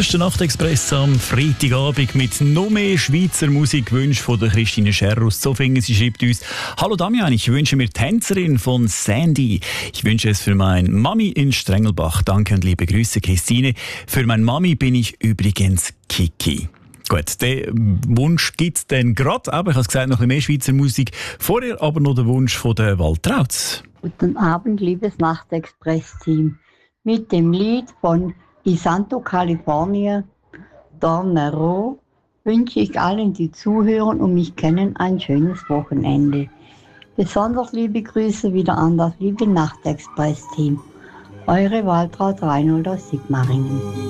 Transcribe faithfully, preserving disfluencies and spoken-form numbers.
Das ist der Nachtexpress am Freitagabend mit noch mehr Schweizer Musikwünschen von der Christine Scherr aus Zofingen. Sie schreibt uns: Hallo Damian, ich wünsche mir Tänzerin von Sandy. Ich wünsche es für meine Mami in Strengelbach. Danke und liebe Grüße, Christine. Für meine Mami bin ich übrigens Kiki. Gut, den Wunsch gibt es dann gerade. Aber ich habe gesagt, noch ein bisschen mehr Schweizer Musik. Vorher aber noch der Wunsch von der Waltraud. Guten Abend, liebes Nachtexpress-Team. Mit dem Lied von Die Santo California Tornero wünsche ich allen, die zuhören und mich kennen, ein schönes Wochenende. Besonders liebe Grüße wieder an das liebe Nachtexpress-Team. Eure Waltraud Reinhold aus Sigmaringen.